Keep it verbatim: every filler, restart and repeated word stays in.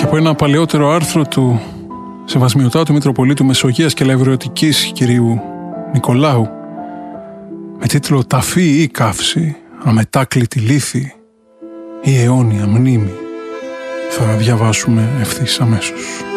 από ένα παλαιότερο άρθρο του Σεβασμιωτάτου Μητροπολίτου Μεσογείας και Λαευρωτικής κυρίου Νικολάου με τίτλο «Ταφή ή καύση, αμετάκλητη λύθη ή αιώνια μνήμη», θα διαβάσουμε ευθύς αμέσως.